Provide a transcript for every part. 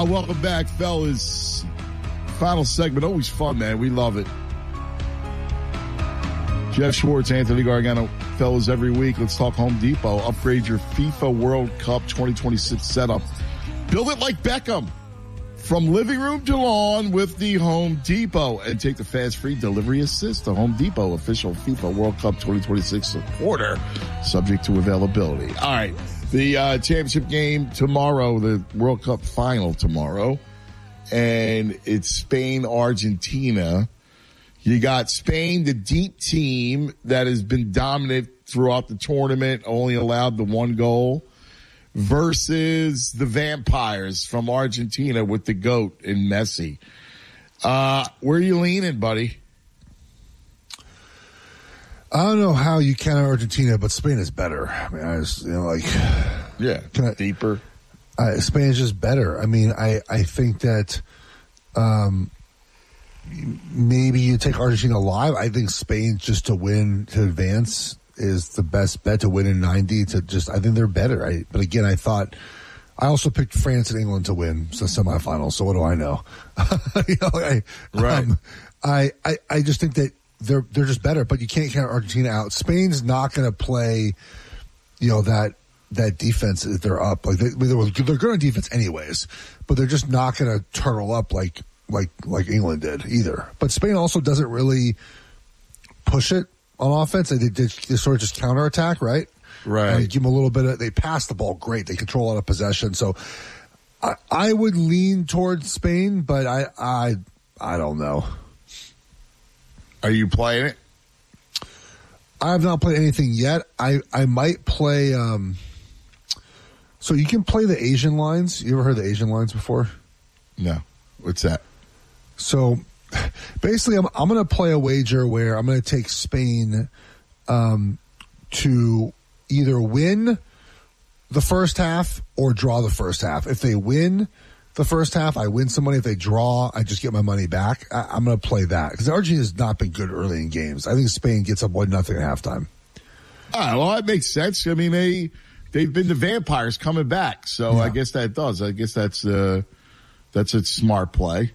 Welcome back, fellas. Final segment, always fun, man. We love it. Jeff Schwartz, Anthony Gargano, fellas, every week. Let's talk Home Depot. Upgrade your FIFA World Cup 2026 setup. Build it like Beckham. From living room to lawn with the Home Depot. And take the fast free delivery assist. The Home Depot official FIFA World Cup 2026 supporter. Subject to availability. All right. The championship game tomorrow, the World Cup final tomorrow. And it's Spain-Argentina. You got Spain, the deep team that has been dominant throughout the tournament, only allowed the one goal, versus the Vampires from Argentina with the GOAT in Messi. Where are you leaning, buddy? I don't know how you counter Argentina, but Spain is better. I mean, deeper. Spain is just better. I mean, I think that maybe you take Argentina live. I think Spain just to win, to advance, is the best bet to win in 90. I think they're better. But again, I also picked France and England to win the semifinals. So what do I know? I just think that they're just better, but you can't count Argentina out. Spain's not going to play, that defense if they're up. Like they're good on defense anyways, but they're just not going to turtle up like England did either. But Spain also doesn't really push it on offense. They sort of just counterattack, right? Right. Give them a little bit they pass the ball great. They control a lot of possession. So I would lean towards Spain, but I don't know. Are you playing it? I have not played anything yet. I might play. So you can play the Asian lines. You ever heard the Asian lines before? No. What's that? So basically, I'm going to play a wager where I'm going to take Spain to either win the first half or draw the first half. If they win the first half, I win some money. If they draw, I just get my money back. I'm going to play that because Argentina has not been good early in games. I think Spain gets up 1-0 at halftime. Well, that makes sense. I mean, they've been the Vampires coming back, so yeah. I guess that does. I guess that's a smart play.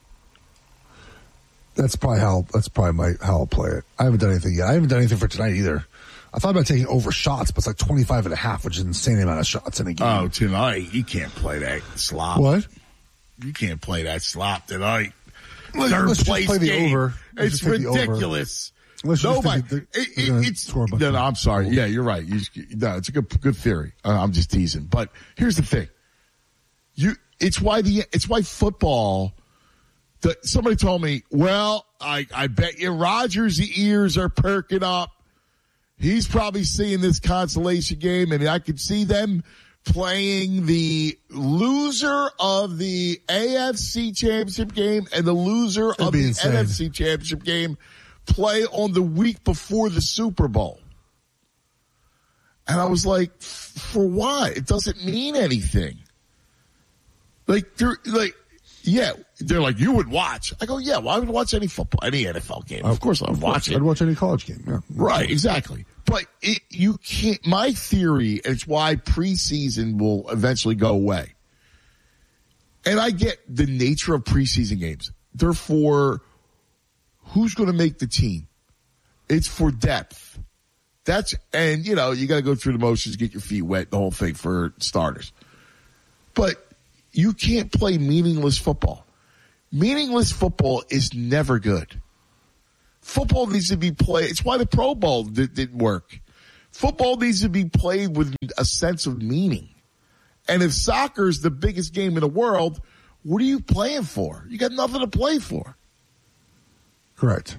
That's probably how I'll play it. I haven't done anything yet. I haven't done anything for tonight either. I thought about taking over shots, but it's like 25.5, which is an insane amount of shots in a game. Oh, tonight you can't play that slop. What? You can't play that slop tonight. Let's play the over. It's ridiculous. Nobody. No, I'm sorry. Yeah, you're right. It's a good theory. I'm just teasing. But here's the thing. It's why football. Somebody told me, well, I bet you Rodgers' ears are perking up. He's probably seeing this consolation game, and I could see them playing the loser of the AFC Championship game and the loser of the NFC Championship game play on the week before the Super Bowl. And I was like, for what? It doesn't mean anything. They're like, you would watch. I go, yeah, well, I would watch any NFL game. Of course I would watch it. I'd watch any college game. Yeah. Right, exactly. But you can't, my theory, and it's why preseason will eventually go away. And I get the nature of preseason games. They're for who's going to make the team. It's for depth. And you got to go through the motions, get your feet wet, the whole thing for starters. But you can't play meaningless football. Meaningless football is never good. Football needs to be played. It's why the Pro Bowl didn't work. Football needs to be played with a sense of meaning. And if soccer is the biggest game in the world, what are you playing for? You got nothing to play for. Correct.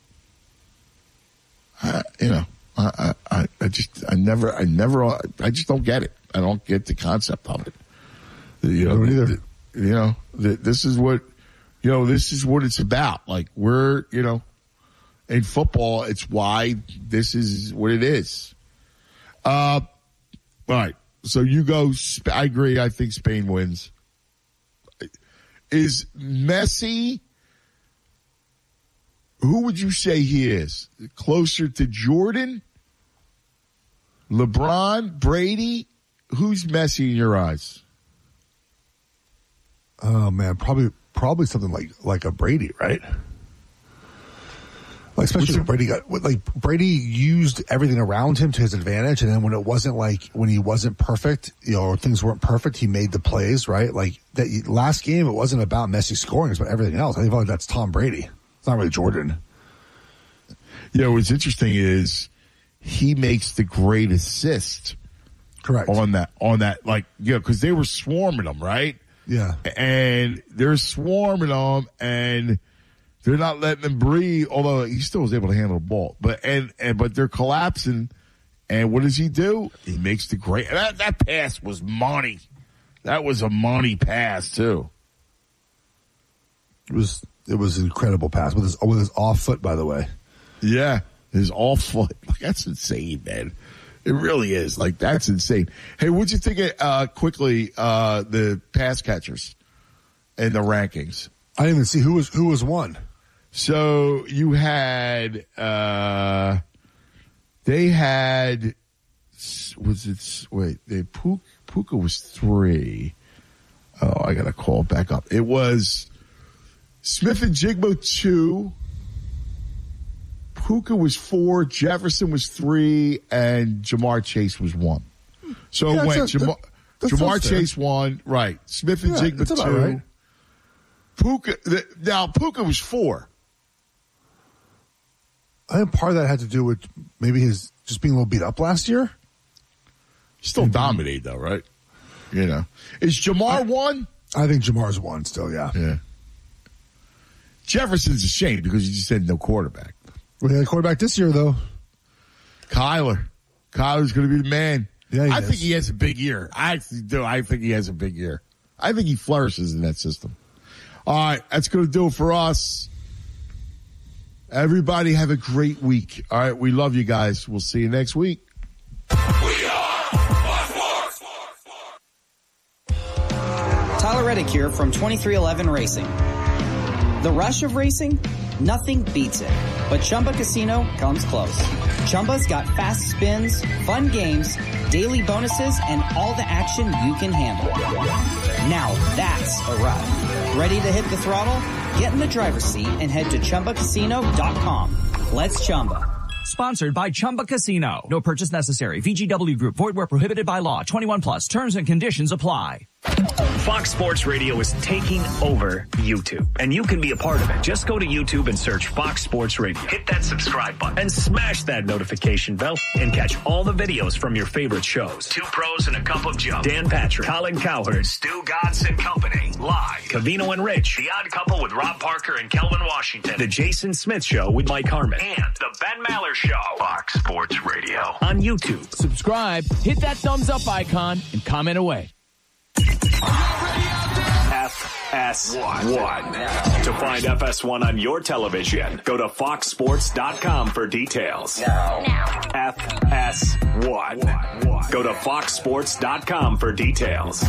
I just don't get it. I don't get the concept of it. This is what it's about. Like in football, it's why this is what it is. All right. So you go, I agree. I think Spain wins. Is Messi, who would you say he is? Closer to Jordan? LeBron? Brady? Who's Messi in your eyes? Oh man, probably something like a Brady, right? Like especially when Brady used everything around him to his advantage, and then when he wasn't perfect, or things weren't perfect, he made the plays, right? Like that last game, it wasn't about Messi scoring, it's about everything else. I think that's Tom Brady. It's not really Jordan. What's interesting is he makes the great assist. Correct. On that, because they were swarming him, right? Yeah. And they're swarming him, and they're not letting him breathe, although he still was able to handle the ball. But they're collapsing, and what does he do? He makes the great that pass was money. That was a money pass too. It was an incredible pass with his off foot, by the way. Yeah, his off foot. That's insane, man. It really is. That's insane. Hey, what'd you think of, quickly, the pass catchers and the rankings? I didn't even see who was one. So you had, Puka was 3. Oh, I got to call it back up. It was Smith-Njigba 2. Puka was 4, Jefferson was 3, and Jamar Chase was 1. So it went Jamar Chase 1, right. Smith-Njigba 2. Right. Puka was 4. I think part of that had to do with maybe his just being a little beat up last year. Still dominate though, right? Is Jamar 1? I think Jamar's 1 still, yeah. Yeah. Jefferson's a shame because you just said no quarterback. We had a quarterback this year, though. Kyler's going to be the man. Yeah, I think he has a big year. I actually do. I think he has a big year. I think he flourishes in that system. All right, that's going to do it for us. Everybody have a great week. All right, we love you guys. We'll see you next week. We are Fox. Tyler Reddick here from 2311 Racing. The rush of racing? Nothing beats it. But Chumba Casino comes close. Chumba's got fast spins, fun games, daily bonuses, and all the action you can handle. Now that's a ride. Ready to hit the throttle? Get in the driver's seat and head to ChumbaCasino.com. Let's Chumba. Sponsored by Chumba Casino. No purchase necessary. VGW Group. Void where prohibited by law. 21 plus. Terms and conditions apply. Fox Sports Radio is taking over YouTube, and you can be a part of it. Just go to YouTube and search Fox Sports Radio. Hit that subscribe button and smash that notification bell and catch all the videos from your favorite shows. Two Pros and a Cup of Joe. Dan Patrick, Colin Cowherd, Stu Godson Company. Live. Covino and Rich. The Odd Couple with Rob Parker and Kelvin Washington. The Jason Smith Show with Mike Harmon. And the Ben Maller Show. Fox Sports Radio. On YouTube. Subscribe, hit that thumbs up icon, and comment away. FS1. To find FS1 on your television, go to foxsports.com for details. Now. FS1. Go to foxsports.com for details.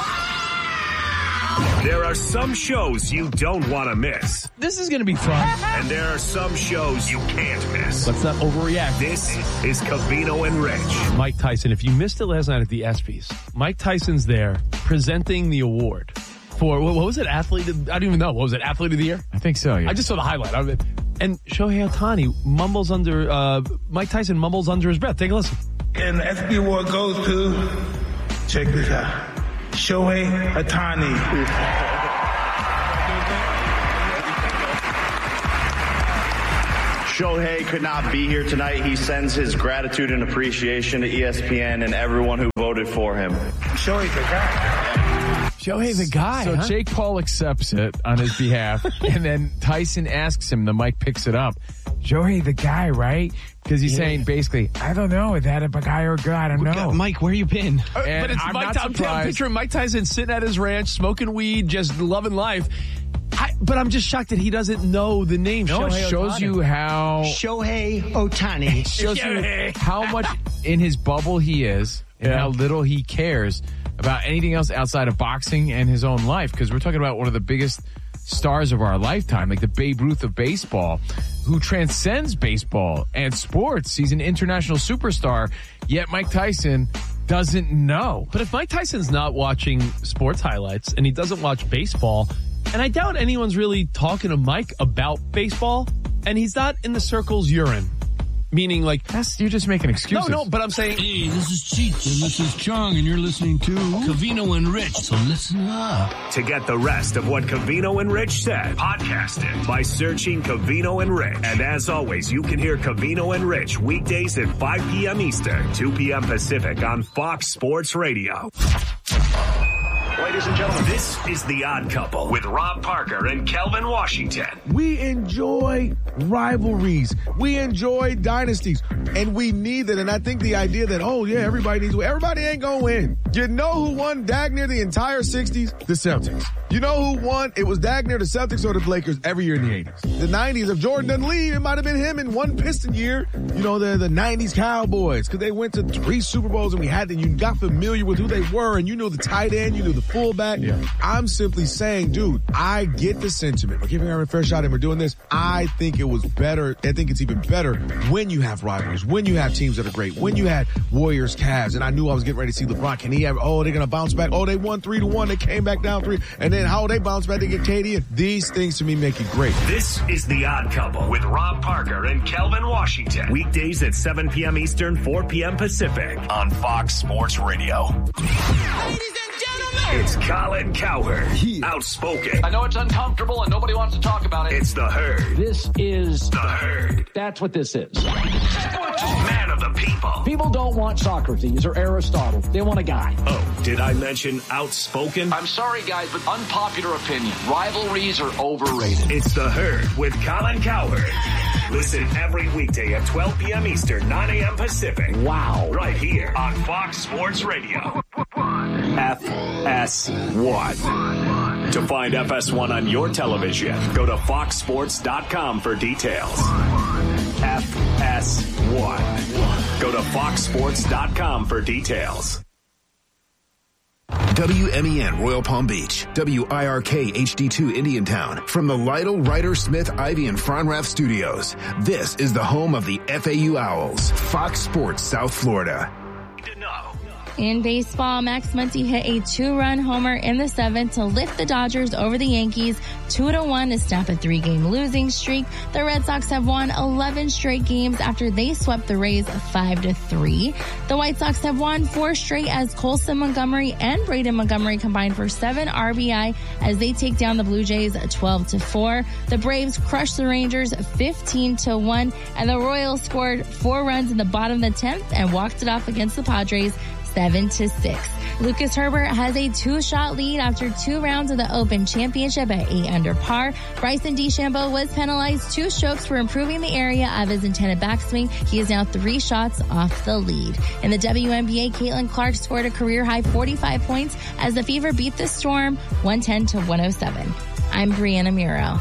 There are some shows you don't want to miss. This is going to be fun. And there are some shows you can't miss. Let's not overreact. This is Covino and Rich. Mike Tyson, if you missed it last night at the ESPYs, Mike Tyson's there presenting the award for, what was it, Athlete of, I don't even know. What was it, Athlete of the Year? I think so, yeah. I just saw the highlight of it. And Shohei Ohtani mumbles Mike Tyson mumbles under his breath. Take a listen. And the ESPY award goes to, check this out, Shohei Ohtani. Shohei could not be here tonight. He sends his gratitude and appreciation to ESPN and everyone who voted for him. Shohei the guy. Shohei the guy. So Jake Paul accepts it on his behalf, and then Tyson asks him, the mic picks it up, Shohei the guy, right? Because he's saying basically, I don't know, is that a guy or a girl? I don't know. Mike, where you been? And but it's I'm picturing Mike Tyson sitting at his ranch, smoking weed, just loving life. But I'm just shocked that he doesn't know the name. No, Shohei it shows Ohtani. you how Shohei Ohtani. It shows you how much in his bubble he is and how little he cares about anything else outside of boxing and his own life. Because we're talking about one of the biggest stars of our lifetime, like the Babe Ruth of baseball, who transcends baseball and sports. He's an international superstar. Yet Mike Tyson doesn't know. But if Mike Tyson's not watching sports highlights and he doesn't watch baseball, and I doubt anyone's really talking to Mike about baseball, and he's not in the circles you're in. Meaning, like, you're just making excuses. No, but I'm saying, hey, this is Cheech and this is Chong, and you're listening to Covino and Rich. So listen up. To get the rest of what Covino and Rich said, podcast it by searching Covino and Rich. And as always, you can hear Covino and Rich weekdays at 5 p.m. Eastern, 2 p.m. Pacific on Fox Sports Radio. Ladies and gentlemen, this is The Odd Couple with Rob Parker and Kelvin Washington. We enjoy rivalries. We enjoy dynasties. And we need it. And I think the idea that, everybody needs to win. Everybody ain't going to win. You know who won dag near the entire 60s? The Celtics. You know who won? It was dag near the Celtics or the Lakers every year in the 80s. The 90s, if Jordan doesn't leave, it might have been him in one Piston year. You know, the 90s Cowboys, because they went to 3 Super Bowls and you got familiar with who they were, and you knew the tight end, you knew the fullback. Yeah. I'm simply saying, dude, I get the sentiment. We're giving him a fair shot and we're doing this. I think it was better. I think it's even better when you have rivalries, when you have teams that are great, when you had Warriors, Cavs, and I knew I was getting ready to see LeBron. Can he have, they're going to bounce back. They won 3-1. They came back down 3. And then how they bounce back, they get KD. These things to me make it great. This is The Odd Couple with Rob Parker and Kelvin Washington. Weekdays at 7 p.m. Eastern, 4 p.m. Pacific on Fox Sports Radio. Ladies and gentlemen, it's Colin Cowherd. Outspoken. I know it's uncomfortable and nobody wants to talk about it. It's The Herd. This is The Herd. That's what this is. Man of the people. People don't want Socrates or Aristotle. They want a guy. Oh, did I mention outspoken? I'm sorry, guys, but unpopular opinion. Rivalries are overrated. It's The Herd with Colin Cowherd. Listen every weekday at 12 p.m. Eastern, 9 a.m. Pacific. Wow. Right here on Fox Sports Radio. FS1. To find FS1 on your television, go to foxsports.com for details. FS1. Go to foxsports.com for details. WMEN Royal Palm Beach, WIRK HD2 Indiantown. From the Lytle, Ryder, Smith, Ivy, and Fronrath studios, this is the home of the FAU Owls, Fox Sports South Florida. In baseball, Max Muncy hit a 2-run homer in the 7th to lift the Dodgers over the Yankees 2-1 to snap a 3-game losing streak. The Red Sox have won 11 straight games after they swept the Rays 5-3. The White Sox have won 4 straight as Colson Montgomery and Braden Montgomery combined for 7 RBI as they take down the Blue Jays 12-4. The Braves crushed the Rangers 15-1, and the Royals scored 4 runs in the bottom of the 10th and walked it off against the Padres 7-6. Lucas Herbert has a 2-shot lead after 2 rounds of the Open Championship at 8 under par. Bryson DeChambeau was penalized 2 strokes for improving the area of his intended backswing. He is now 3 shots off the lead. In the WNBA, Caitlin Clark scored a career-high 45 points as the Fever beat the Storm 110-107. I'm Brianna Muro.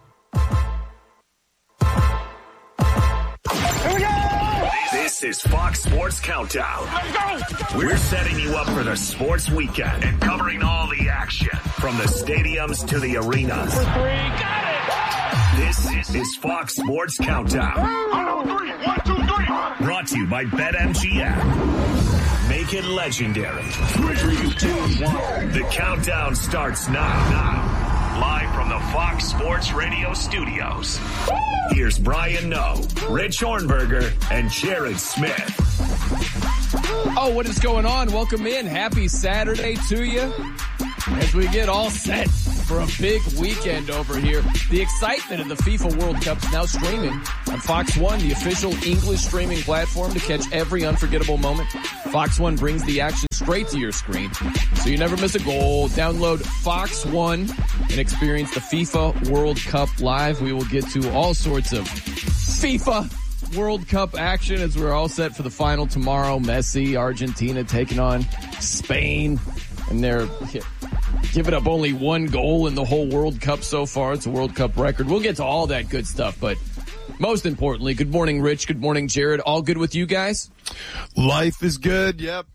This is Fox Sports Countdown. Let's go! We're setting you up for the sports weekend and covering all the action from the stadiums to the arenas. For 3, got it! This is Fox Sports Countdown. 1, 2, 3. Brought to you by BetMGM. Make it legendary. 3, 2, 1. The countdown starts now. Live from the Fox Sports Radio studios. Here's Brian Noe, Rich Hornberger, and Jared Smith. Oh, what is going on? Welcome in. Happy Saturday to you as we get all set for a big weekend over here. The excitement of the FIFA World Cup is now streaming on Fox One, the official English streaming platform to catch every unforgettable moment. Fox One brings the action straight to your screen, so you never miss a goal. Download Fox One and experience the FIFA World Cup live. We will get to all sorts of FIFA World Cup action as we're all set for the final tomorrow. Messi, Argentina taking on Spain, and they're giving up only 1 goal in the whole World Cup so far. It's a World Cup record. We'll get to all that good stuff, but most importantly, good morning, Rich. Good morning, Jared. All good with you guys? Life is good. Yep.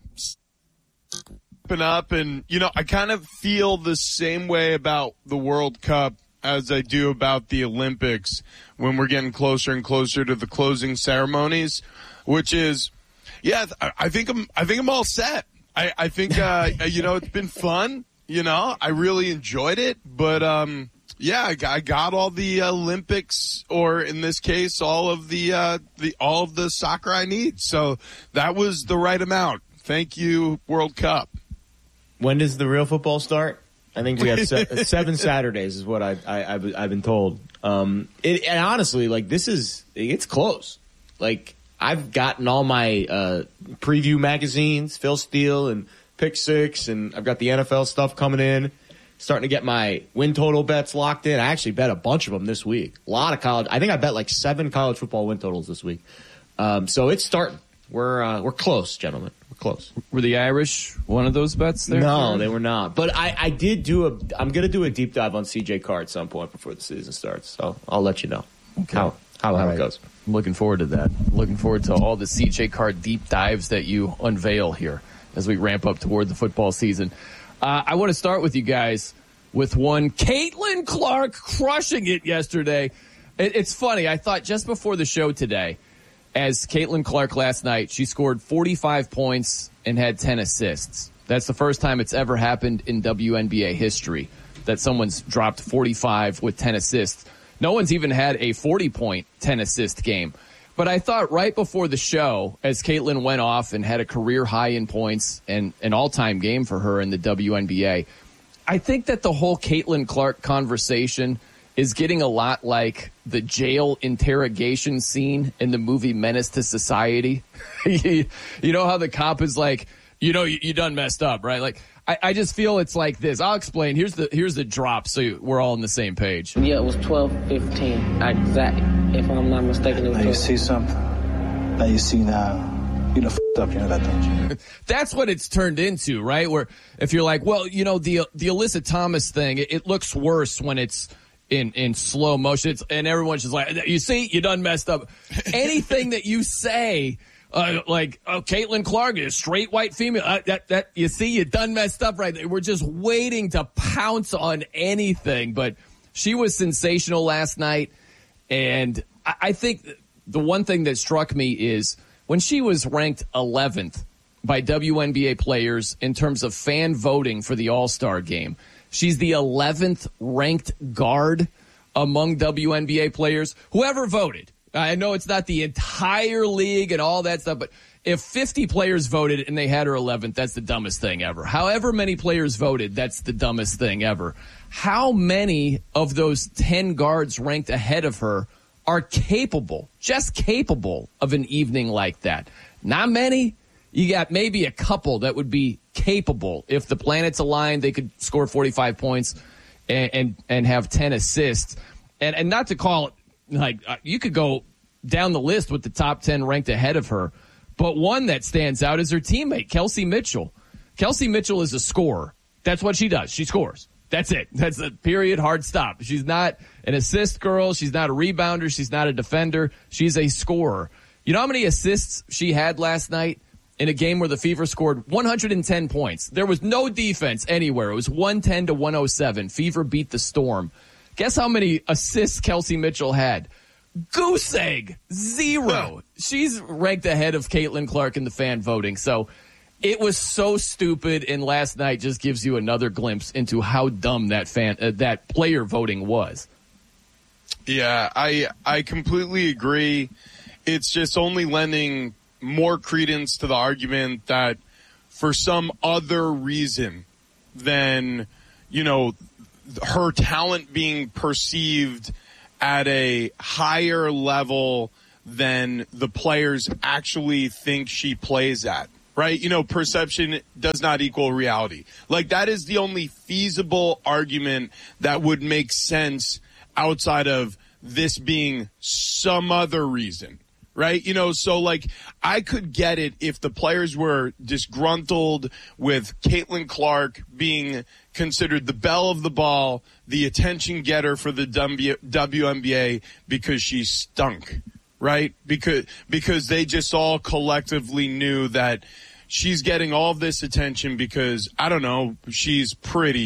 Up, and I kind of feel the same way about the World Cup as I do about the Olympics when we're getting closer and closer to the closing ceremonies, which is Yeah, I think I'm all set. I think it's been fun. I really enjoyed it, but I got all the Olympics, or in this case, all of the soccer I need. So that was the right amount. Thank you, World Cup. When does the real football start? I think we have 7 Saturdays is what I've been told. And honestly, it's close. Like, I've gotten all my preview magazines, Phil Steele and Pick Six, and I've got the NFL stuff coming in. Starting to get my win total bets locked in. I actually bet a bunch of them this week. A lot of college. I think I bet like 7 college football win totals this week. So it's starting. We're close, gentlemen. We're close. Were the Irish one of those bets there? No, they were not. But I did I'm going to do a deep dive on CJ Carr at some point before the season starts. So I'll let you know how it goes. I'm looking forward to that. Looking forward to all the CJ Carr deep dives that you unveil here as we ramp up toward the football season. I want to start with you guys with one. Caitlin Clark crushing it yesterday. It's funny. I thought just before the show today, as Caitlin Clark last night, she scored 45 points and had 10 assists. That's the first time it's ever happened in WNBA history that someone's dropped 45 with 10 assists. No one's even had a 40-point 10-assist game. But I thought right before the show, as Caitlin went off and had a career high in points and an all-time game for her in the WNBA, I think that the whole Caitlin Clark conversation is getting a lot like the jail interrogation scene in the movie Menace to Society. You know how the cop is like, you done messed up, right? Like, I just feel it's like this. I'll explain. Here's the drop so we're all on the same page. Yeah, it was 12-15. Exactly. If I'm not mistaken, it was 12. You see something. Now you see now. You know, f***ed up, you know that, don't you? That's what it's turned into, right? Where if you're like, well, the Alyssa Thomas thing, it looks worse when it's in slow motion. And everyone's just like, you see, you done messed up. Anything that you say, Caitlin Clark is straight white female. That you see, you done messed up, right? We're just waiting to pounce on anything. But she was sensational last night, and I think the one thing that struck me is when she was ranked 11th by WNBA players in terms of fan voting for the All-Star game. She's the 11th ranked guard among WNBA players. Whoever voted. I know it's not the entire league and all that stuff, but if 50 players voted and they had her 11th, that's the dumbest thing ever. However many players voted, that's the dumbest thing ever. How many of those 10 guards ranked ahead of her are just capable of an evening like that? Not many. You got maybe a couple that would be capable. If the planets aligned, they could score 45 points and have 10 assists. And not to call it, like, you could go down the list with the top 10 ranked ahead of her, but one that stands out is her teammate, Kelsey Mitchell. Kelsey Mitchell is a scorer. That's what she does. She scores. That's it. That's a period, hard stop. She's not an assist girl. She's not a rebounder. She's not a defender. She's a scorer. You know how many assists she had last night in a game where the Fever scored 110 points? There was no defense anywhere. It was 110-107. Fever beat the Storm. Guess how many assists Kelsey Mitchell had? Goose egg. 0. She's ranked ahead of Caitlin Clark in the fan voting. So it was so stupid, and last night just gives you another glimpse into how dumb that player voting was. Yeah, I completely agree. It's just only lending more credence to the argument that for some other reason than, her talent being perceived at a higher level than the players actually think she plays at. Right? Perception does not equal reality. Like, that is the only feasible argument that would make sense outside of this being some other reason. Right? So like, I could get it if the players were disgruntled with Caitlin Clark being considered the belle of the ball, the attention getter for the WNBA because she stunk. Right? Because they just all collectively knew that she's getting all this attention because, I don't know, she's pretty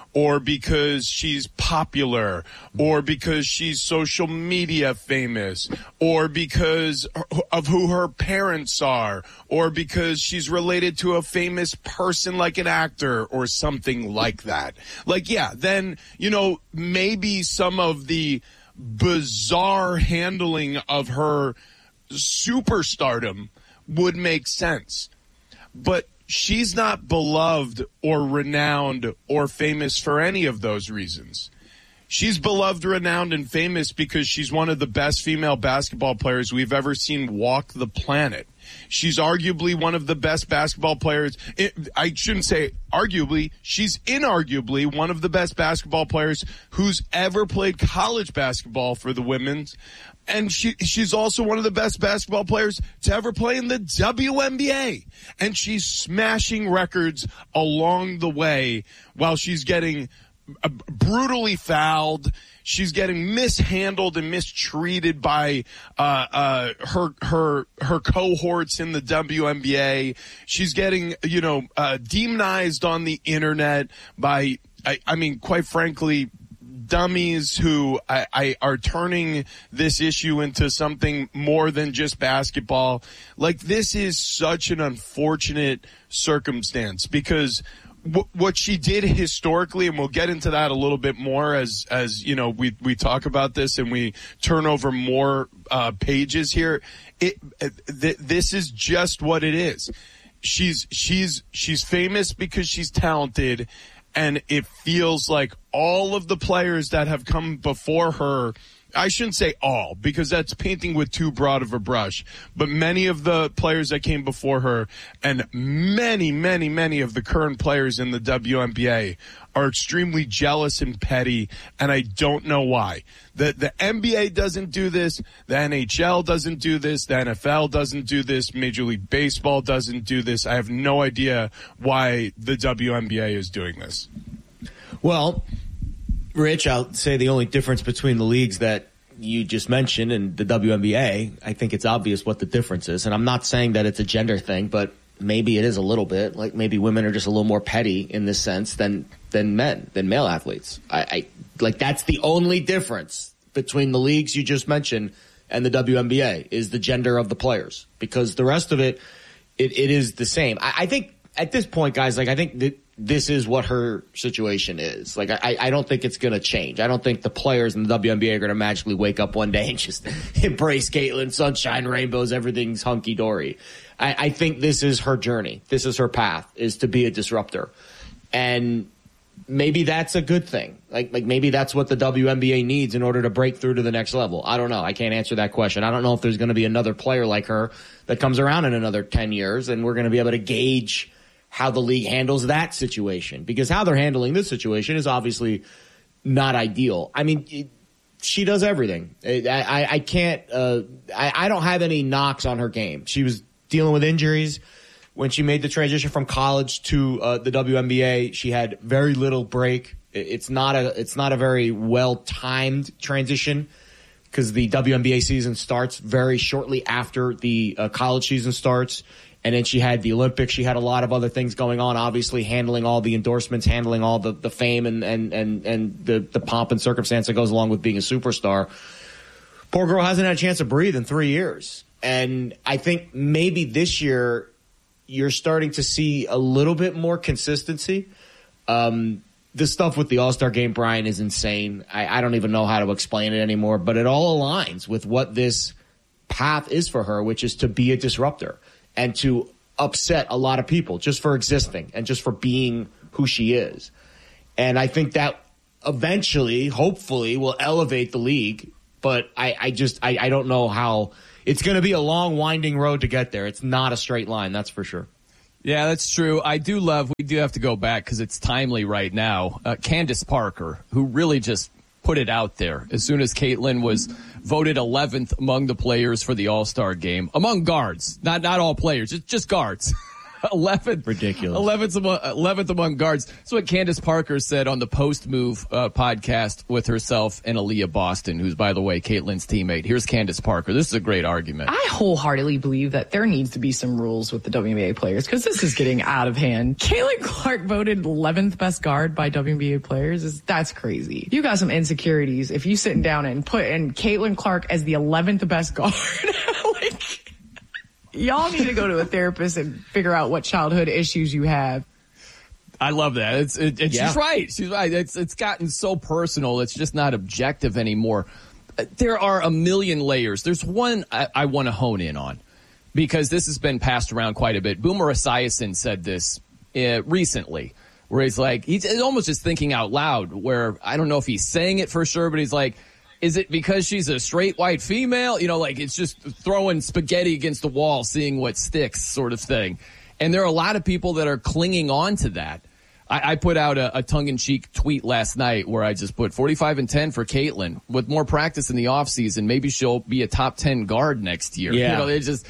or because she's popular, or because she's social media famous, or because of who her parents are, or because she's related to a famous person like an actor or something like that. Like, yeah, then, maybe some of the bizarre handling of her superstardom would make sense. But she's not beloved or renowned or famous for any of those reasons. She's beloved, renowned, and famous because she's one of the best female basketball players we've ever seen walk the planet. She's arguably one of the best basketball players. I shouldn't say arguably. She's inarguably one of the best basketball players who's ever played college basketball for the women's. And she's also one of the best basketball players to ever play in the WNBA. And she's smashing records along the way while she's getting brutally fouled. She's getting mishandled and mistreated by her cohorts in the WNBA. She's getting, demonized on the internet by, quite frankly, dummies who are turning this issue into something more than just basketball. Like, this is such an unfortunate circumstance because what she did historically, and we'll get into that a little bit more as we talk about this and we turn over more pages here. This is just what it is. She's famous because she's talented. And it feels like all of the players that have come before her, I shouldn't say all, because that's painting with too broad of a brush, but many of the players that came before her and many, many, many of the current players in the WNBA are extremely jealous and petty, and I don't know why. The NBA doesn't do this, the NHL doesn't do this, the NFL doesn't do this, Major League Baseball doesn't do this. I have no idea why the WNBA is doing this. Well, Rich, I'll say the only difference between the leagues that you just mentioned and the WNBA, I think it's obvious what the difference is. And I'm not saying that it's a gender thing, but maybe it is a little bit. Like, maybe women are just a little more petty in this sense than male athletes. I that's the only difference between the leagues you just mentioned and the WNBA is the gender of the players, because the rest of it is the same. I think at this point, guys, I think that this is what her situation is. I don't think it's going to change. I don't think the players in the WNBA are going to magically wake up one day and just embrace Caitlin, sunshine, rainbows, everything's hunky-dory. I think this is her journey. This is her path, is to be a disruptor. And maybe that's a good thing. Like maybe that's what the WNBA needs in order to break through to the next level. I don't know. I can't answer that question. I don't know if there's going to be another player like her that comes around in another 10 years and we're going to be able to gauge how the league handles that situation, because how they're handling this situation is obviously not ideal. I mean, she does everything. I can't, I don't have any knocks on her game. She was dealing with injuries when she made the transition from college to the WNBA. She had very little break. It's not a very well-timed transition because the WNBA season starts very shortly after the college season starts. And then she had the Olympics. She had a lot of other things going on, obviously handling all the endorsements, handling all the fame and the pomp and circumstance that goes along with being a superstar. Poor girl hasn't had a chance to breathe in 3 years. And I think maybe this year you're starting to see a little bit more consistency. The stuff with the All-Star game, Brian, is insane. I don't even know how to explain it anymore, but it all aligns with what this path is for her, which is to be a disruptor and to upset a lot of people just for existing and just for being who she is. And I think that eventually, hopefully, will elevate the league. But I don't know how. It's going to be a long, winding road to get there. It's not a straight line, that's for sure. Yeah, that's true. We do have to go back because it's timely right now. Candace Parker, who really just put it out there as soon as Caitlin was voted 11th among the players for the All-Star game, among guards, not all players, just guards. 11th. Ridiculous. 11th among guards. That's what Candace Parker said on the Post Move podcast with herself and Aaliyah Boston, who's, by the way, Caitlin's teammate. Here's Candace Parker. This is a great argument. I wholeheartedly believe that there needs to be some rules with the WNBA players because this is getting out of hand. Caitlin Clark voted 11th best guard by WNBA players. That's crazy. You got some insecurities if you sitting down and put in Caitlin Clark as the 11th best guard. Y'all need to go to a therapist and figure out what childhood issues you have. I love that. She's right. She's right. It's gotten so personal. It's just not objective anymore. There are a million layers. There's one I want to hone in on because this has been passed around quite a bit. Boomer Esiason said this recently where he's almost just thinking out loud where I don't know if he's saying it for sure, but he's like, is it because she's a straight white female? It's just throwing spaghetti against the wall, seeing what sticks sort of thing. And there are a lot of people that are clinging on to that. I put out a tongue-in-cheek tweet last night where I just put 45-10 for Caitlin. With more practice in the offseason, maybe she'll be a top 10 guard next year. Yeah.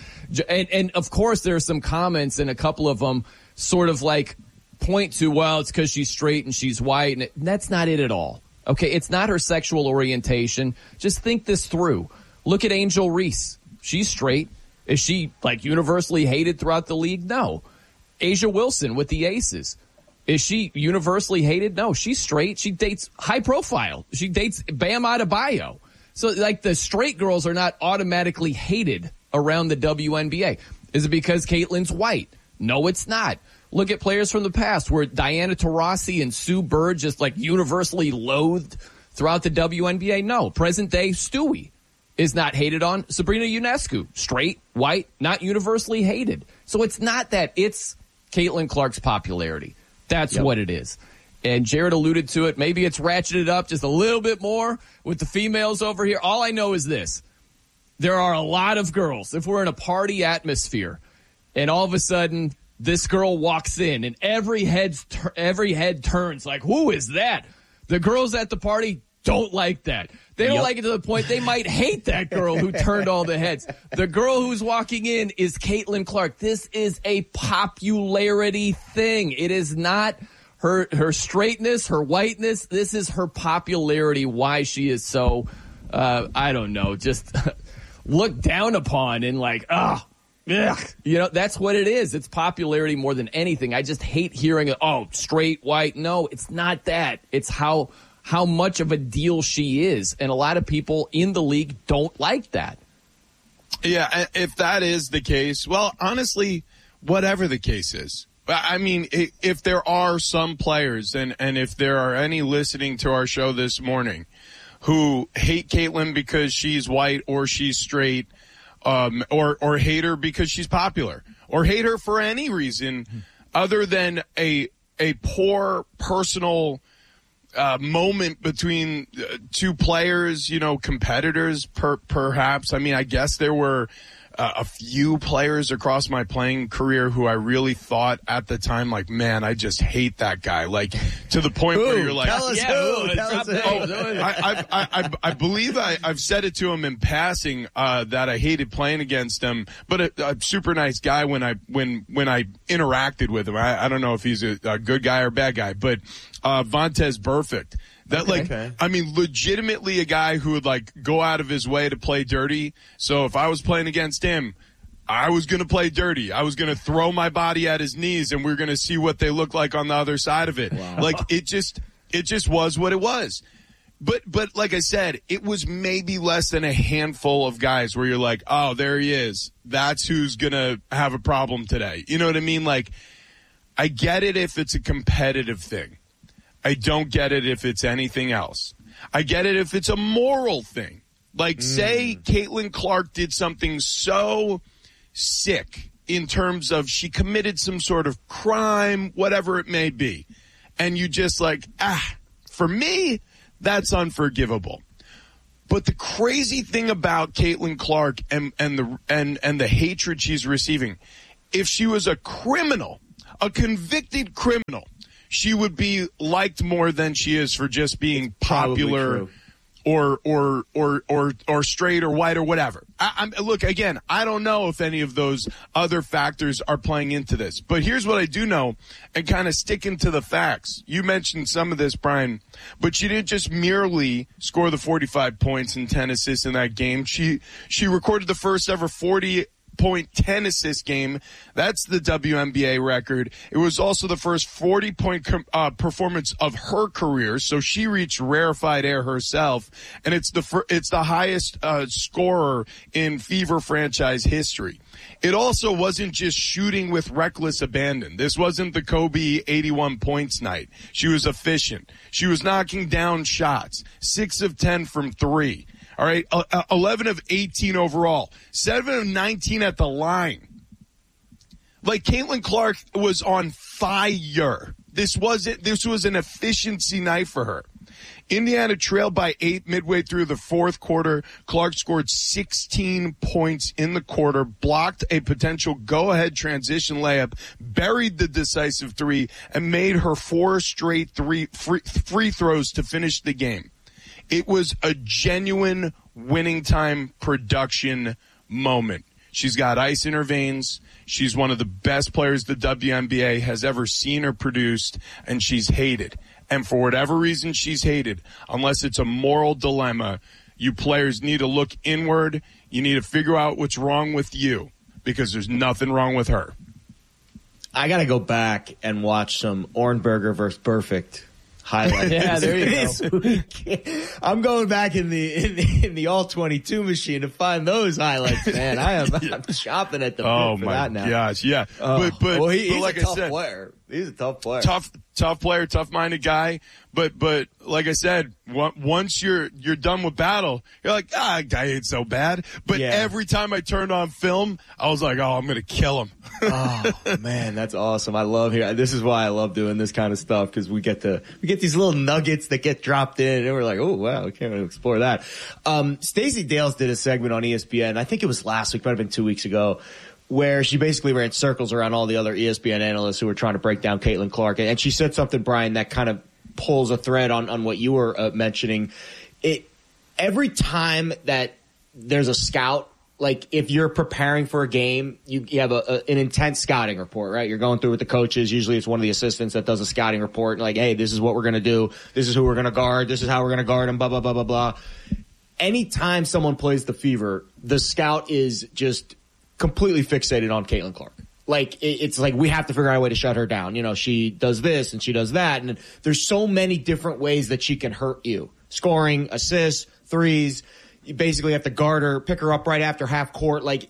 And of course there are some comments and a couple of them sort of point to, well, it's because she's straight and she's white. And that's not it at all. Okay, it's not her sexual orientation. Just think this through. Look at Angel Reese. She's straight. Is she, universally hated throughout the league? No. Asia Wilson with the Aces. Is she universally hated? No, she's straight. She dates high profile. She dates Bam Adebayo. So, the straight girls are not automatically hated around the WNBA. Is it because Caitlin's white? No, it's not. Look at players from the past where Diana Taurasi and Sue Bird just universally loathed throughout the WNBA. No, present day Stewie is not hated on. Sabrina Ionescu, straight, white, not universally hated. So it's not that, it's Caitlin Clark's popularity. That's what it is. And Jared alluded to it. Maybe it's ratcheted up just a little bit more with the females over here. All I know is this. There are a lot of girls. If we're in a party atmosphere and all of a sudden this girl walks in and every head turns who is that? The girls at the party don't like that. They don't like it to the point they might hate that girl who turned all the heads. The girl who's walking in is Caitlin Clark. This is a popularity thing. It is not her straightness, her whiteness. This is her popularity, why she is so, I don't know, just looked down upon and that's what it is. It's popularity more than anything. I just hate hearing, straight, white. No, it's not that. It's how much of a deal she is. And a lot of people in the league don't like that. Yeah, if that is the case, well, honestly, whatever the case is. I mean, if there are some players, and if there are any listening to our show this morning who hate Caitlin because she's white or she's straight, or hate her because she's popular, or hate her for any reason other than a poor personal moment between two players, competitors, perhaps. I mean, I guess there were a few players across my playing career who I really thought at the time, man, I just hate that guy. To the point where you're tell us I believe I've said it to him in passing, that I hated playing against him, but a super nice guy when I interacted with him. I don't know if he's a good guy or bad guy, but Vontez Burfict. I mean, legitimately a guy who would go out of his way to play dirty. So if I was playing against him, I was going to play dirty. I was going to throw my body at his knees and we're going to see what they look like on the other side of it. Wow. It just was what it was. But like I said, it was maybe less than a handful of guys where you're like, oh, there he is. That's who's going to have a problem today. You know what I mean? I get it if it's a competitive thing. I don't get it if it's anything else. I get it if it's a moral thing. Say Caitlin Clark did something so sick in terms of she committed some sort of crime, whatever it may be. And you just for me, that's unforgivable. But the crazy thing about Caitlin Clark and the hatred she's receiving, if she was a criminal, a convicted criminal, she would be liked more than she is for just being popular or straight or white or whatever. Look, again, I don't know if any of those other factors are playing into this. But here's what I do know, and kind of sticking to the facts. You mentioned some of this, Brian, but she didn't just merely score the 45 points and 10 assists in that game. She recorded the first ever 40-point 10 assist game. That's the WNBA record. It was also the first 40-point performance of her career, so she reached rarefied air herself, and it's the highest scorer in Fever franchise history. It also wasn't just shooting with reckless abandon. This wasn't the Kobe 81 points night. She was efficient. She was knocking down shots, 6 of 10 from 3. All right, 11 of 18 overall, 7 of 19 at the line. Like, Caitlin Clark was on fire. This was an efficiency night for her. Indiana trailed by 8 midway through the fourth quarter. Clark scored 16 points in the quarter, blocked a potential go-ahead transition layup, buried the decisive 3, and made her 4 straight free throws to finish the game. It was a genuine winning time production moment. She's got ice in her veins. She's one of the best players the WNBA has ever seen or produced, and she's hated. And for whatever reason she's hated, unless it's a moral dilemma, you players need to look inward. You need to figure out what's wrong with you, because there's nothing wrong with her. I got to go back and watch some Ornberger versus Perfect highlights. Yeah, there you go. I'm going back in the All-22 machine to find those highlights, man. I'm shopping at the pit for that now. Oh my gosh, yeah. But he's like a tough I said, player. He's a tough player. Tough player, tough-minded guy. But like I said, once you're done with battle, you're like, guy ain't so bad. But every time I turned on film, I was like, I'm going to kill him. Oh man, that's awesome. I love hearing. This is why I love doing this kind of stuff, because we get these little nuggets that get dropped in, and we're like, oh wow, we can't really explore that. Stacey Dales did a segment on ESPN. I think it was last week, might have been 2 weeks ago, where she basically ran circles around all the other ESPN analysts who were trying to break down Caitlin Clark. And she said something, Brian, that kind of pulls a thread on what you were mentioning. Every time that there's a scout, like if you're preparing for a game, you have an intense scouting report, right? You're going through with the coaches. Usually it's one of the assistants that does a scouting report. Like, hey, this is what we're going to do. This is who we're going to guard. This is how we're going to guard them, blah, blah, blah, blah, blah. Anytime someone plays the Fever, the scout is just completely fixated on Caitlin Clark. Like, it's like we have to figure out a way to shut her down. You know, she does this and she does that. And there's so many different ways that she can hurt you. Scoring, assists, threes. You basically have to guard her, pick her up right after half court. Like,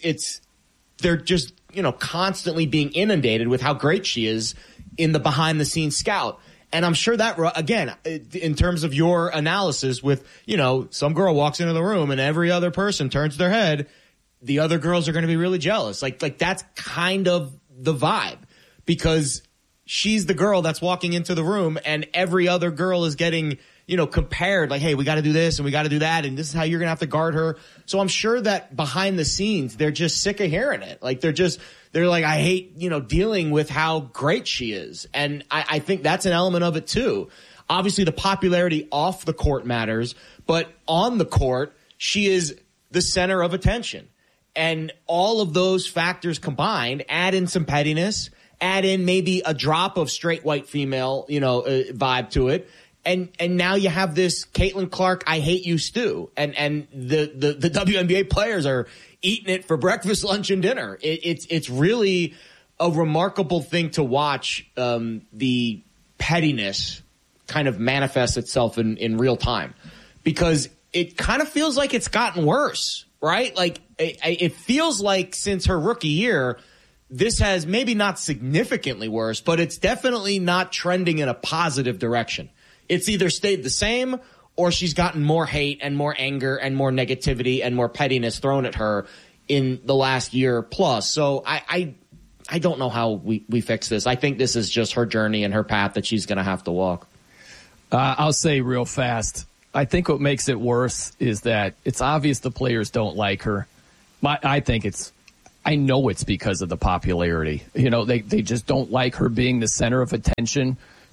they're just, constantly being inundated with how great she is in the behind the scenes scout. And I'm sure that, again, in terms of your analysis with, some girl walks into the room and every other person turns their head, the other girls are going to be really jealous. Like that's kind of the vibe, because she's the girl that's walking into the room and every other girl is getting, compared. Like, hey, we got to do this and we got to do that, and this is how you're going to have to guard her. So I'm sure that behind the scenes, they're just sick of hearing it. Like they're like, I hate, dealing with how great she is. And I think that's an element of it too. Obviously the popularity off the court matters, but on the court, she is the center of attention. And all of those factors combined, add in some pettiness, add in maybe a drop of straight white female, vibe to it. And now you have this Caitlin Clark, I hate you stew. And the WNBA players are eating it for breakfast, lunch, and dinner. It's really a remarkable thing to watch, the pettiness kind of manifest itself in real time, because it kind of feels like it's gotten worse. Right? Like, it feels like since her rookie year, this has maybe not significantly worse, but it's definitely not trending in a positive direction. It's either stayed the same or she's gotten more hate and more anger and more negativity and more pettiness thrown at her in the last year plus. So I don't know how we fix this. I think this is just her journey and her path that she's going to have to walk. I'll say real fast, I think what makes it worse is that it's obvious the players don't like her. I know it's because of the popularity. They just don't like her being the center of attention.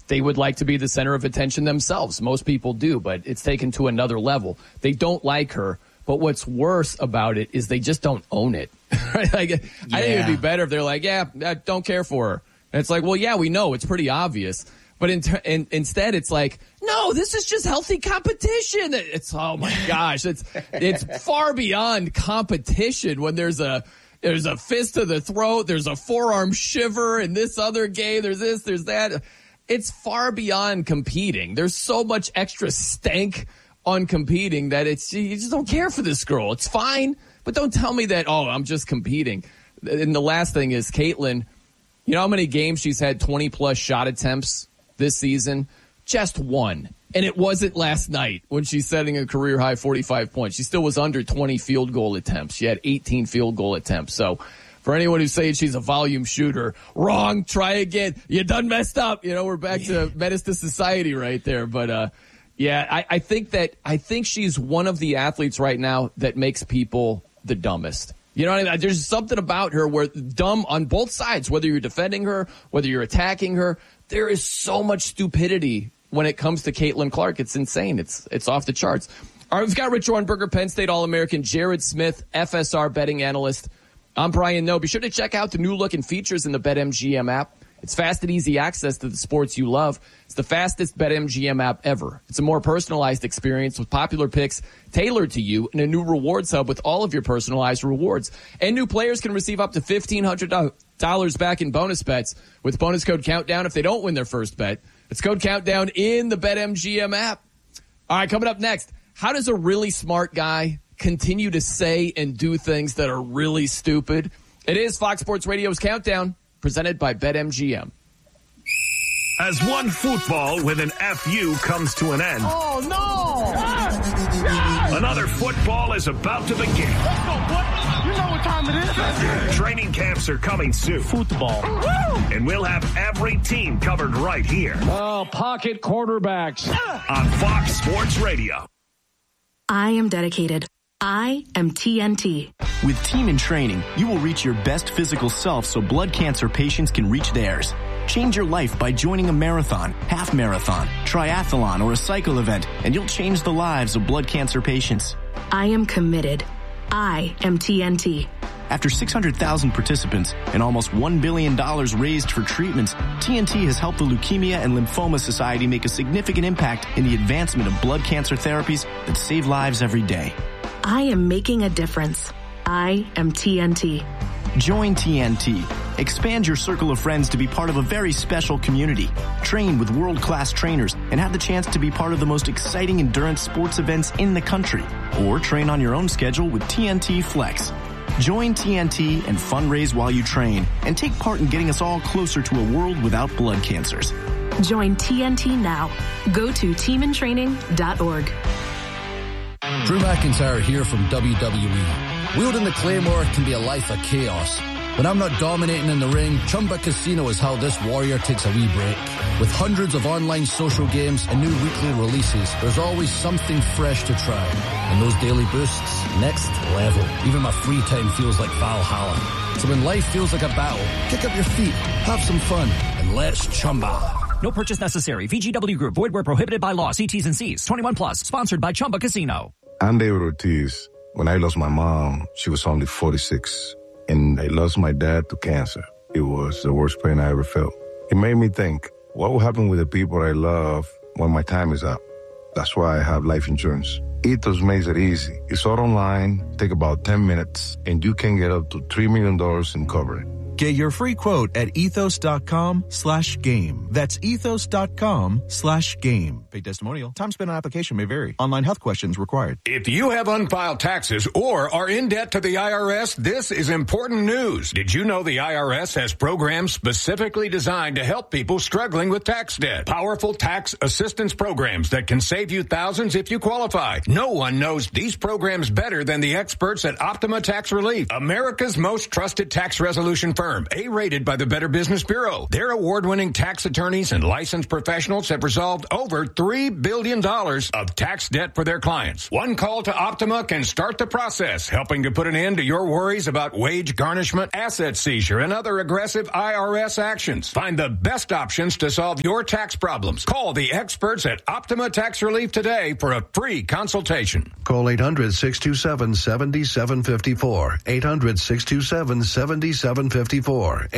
they would like to be the center of attention themselves. Most people do, but it's taken to another level. They don't like her. But what's worse about it is they just don't own it. Right? Like, I think it'd be better if they're like, yeah, I don't care for her. And it's like, well, yeah, we know. It's pretty obvious. But instead, it's like, no, this is just healthy competition. It's, oh my gosh, it's far beyond competition when there's a fist to the throat, there's a forearm shiver, in this other game, there's this, there's that. It's far beyond competing. There's so much extra stank on competing that you just don't care for this girl. It's fine, but don't tell me that, oh, I'm just competing. And the last thing is Caitlin, you know how many games she's had 20-plus shot attempts this season? Just one. And it wasn't last night when she's setting a career-high 45 points. She still was under 20 field goal attempts. She had 18 field goal attempts. So for anyone who's saying she's a volume shooter, wrong, try again. You done messed up. You know, we're back to menace to society right there. But, yeah, I think she's one of the athletes right now that makes people the dumbest. You know what I mean? There's something about her where dumb on both sides, whether you're defending her, whether you're attacking her. There is so much stupidity when it comes to Caitlin Clark. It's insane. It's off the charts. All right, we've got Rich Rohrnberger, Penn State All-American, Jared Smith, FSR betting analyst. I'm Brian Noe. Be sure to check out the new look and features in the BetMGM app. It's fast and easy access to the sports you love. It's the fastest BetMGM app ever. It's a more personalized experience with popular picks tailored to you and a new rewards hub with all of your personalized rewards. And new players can receive up to $1,500 back in bonus bets with bonus code Countdown if they don't win their first bet. It's code Countdown in the BetMGM app. All right, coming up next, how does a really smart guy continue to say and do things that are really stupid? It is Fox Sports Radio's Countdown, presented by BetMGM. As one football with an FU comes to an end. Oh, no! Another football is about to begin. Let's go, boy. You know what time it is. Training camps are coming soon. Football. And we'll have every team covered right here. Oh, pocket quarterbacks. On Fox Sports Radio. I am dedicated. I am TNT. With Team in Training, you will reach your best physical self so blood cancer patients can reach theirs. Change your life by joining a marathon, half marathon, triathlon, or a cycle event, and you'll change the lives of blood cancer patients. I am committed. I am TNT. After 600,000 participants and almost $1 billion raised for treatments, TNT has helped the Leukemia and Lymphoma Society make a significant impact in the advancement of blood cancer therapies that save lives every day. I am making a difference. I am TNT. Join TNT. Expand your circle of friends to be part of a very special community. Train with world-class trainers and have the chance to be part of the most exciting endurance sports events in the country. Or train on your own schedule with TNT Flex. Join TNT and fundraise while you train and take part in getting us all closer to a world without blood cancers. Join TNT now. Go to teamintraining.org. Drew McIntyre here from WWE. Wielding the Claymore can be a life of chaos. When I'm not dominating in the ring, Chumba Casino is how this warrior takes a wee break. With hundreds of online social games and new weekly releases, there's always something fresh to try. And those daily boosts, next level. Even my free time feels like Valhalla. So when life feels like a battle, kick up your feet, have some fun, and let's Chumba. No purchase necessary. VGW Group. Void where prohibited by law. See T's and C's. 21 plus. Sponsored by Chumba Casino. I'm David Ortiz. When I lost my mom, she was only 46. And I lost my dad to cancer. It was the worst pain I ever felt. It made me think, what will happen with the people I love when my time is up? That's why I have life insurance. Ethos makes it easy. It's all online, take about 10 minutes, and you can get up to $3 million in coverage. Get your free quote at ethos.com/game. That's ethos.com/game. Paid testimonial. Time spent on application may vary. Online health questions required. If you have unfiled taxes or are in debt to the IRS, this is important news. Did you know the IRS has programs specifically designed to help people struggling with tax debt? Powerful tax assistance programs that can save you thousands if you qualify. No one knows these programs better than the experts at Optima Tax Relief, America's most trusted tax resolution firm firm, A-rated by the Better Business Bureau. Their award-winning tax attorneys and licensed professionals have resolved over $3 billion of tax debt for their clients. One call to Optima can start the process, helping to put an end to your worries about wage garnishment, asset seizure, and other aggressive IRS actions. Find the best options to solve your tax problems. Call the experts at Optima Tax Relief today for a free consultation. Call 800-627-7754. 800-627-7754.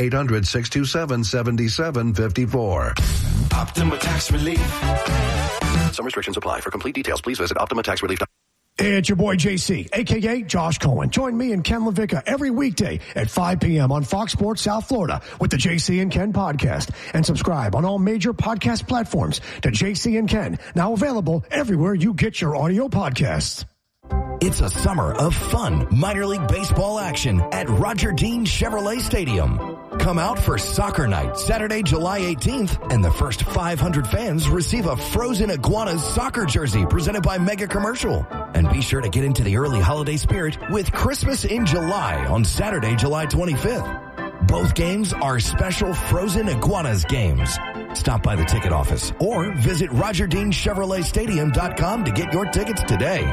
800-627-7754. Optima Tax Relief. Some restrictions apply. For complete details, please visit OptimaTaxRelief.com. It's your boy JC, a.k.a. Josh Cohen. Join me and Ken LaVicka every weekday at 5 p.m. on Fox Sports South Florida with the JC and Ken podcast. And subscribe on all major podcast platforms to JC and Ken, now available everywhere you get your audio podcasts. It's a summer of fun minor league baseball action at Roger Dean Chevrolet Stadium. Come out for Soccer Night, Saturday, July 18th, and the first 500 fans receive a Frozen Iguanas soccer jersey presented by Mega Commercial. And be sure to get into the early holiday spirit with Christmas in July on Saturday, July 25th. Both games are special Frozen Iguanas games. Stop by the ticket office or visit RogerDeanChevroletStadium.com to get your tickets today.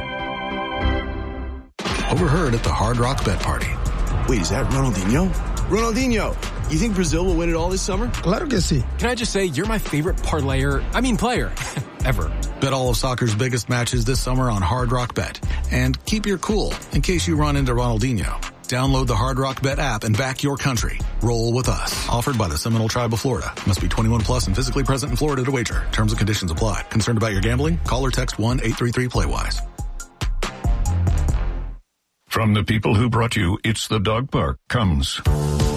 Overheard at the Hard Rock Bet Party. Wait, is that Ronaldinho? Ronaldinho, you think Brazil will win it all this summer? Claro que sí. Can I just say, you're my favorite player, ever. Bet all of soccer's biggest matches this summer on Hard Rock Bet. And keep your cool in case you run into Ronaldinho. Download the Hard Rock Bet app and back your country. Roll with us. Offered by the Seminole Tribe of Florida. Must be 21 plus and physically present in Florida to wager. Terms and conditions apply. Concerned about your gambling? Call or text 1-833-PLAY-WISE. From the people who brought you It's the Dog Park comes